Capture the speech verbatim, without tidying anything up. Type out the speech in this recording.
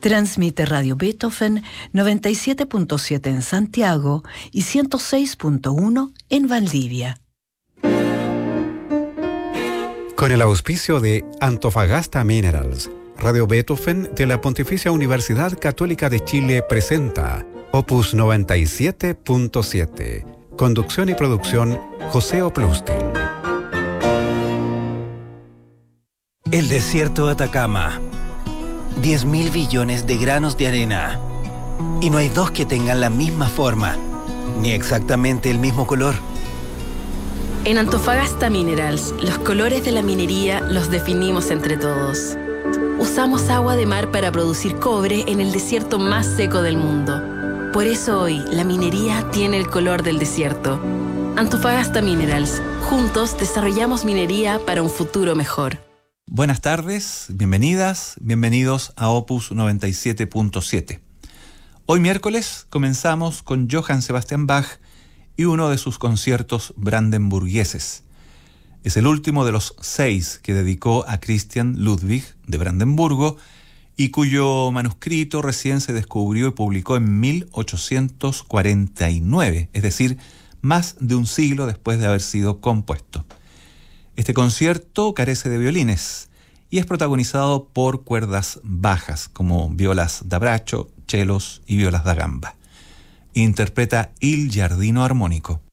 Transmite Radio Beethoven noventa y siete punto siete en Santiago y ciento seis punto uno en Valdivia. Con el auspicio de Antofagasta Minerals, Radio Beethoven de la Pontificia Universidad Católica de Chile presenta Opus noventa y siete punto siete. Conducción y producción José Oplustin. El desierto de Atacama. diez mil billones de granos de arena. Y no hay dos que tengan la misma forma, ni exactamente el mismo color. En Antofagasta Minerals, los colores de la minería los definimos entre todos. Usamos agua de mar para producir cobre en el desierto más seco del mundo. Por eso hoy, la minería tiene el color del desierto. Antofagasta Minerals. Juntos desarrollamos minería para un futuro mejor. Buenas tardes, bienvenidas, bienvenidos a Opus noventa y siete punto siete. Hoy miércoles comenzamos con Johann Sebastian Bach y uno de sus conciertos brandenburgueses. Es el último de los seis que dedicó a Christian Ludwig de Brandenburgo y cuyo manuscrito recién se descubrió y publicó en mil ochocientos cuarenta y nueve, es decir, más de un siglo después de haber sido compuesto. Este concierto carece de violines y es protagonizado por cuerdas bajas, como violas da braccio, chelos y violas da gamba. Interpreta Il Giardino Armónico.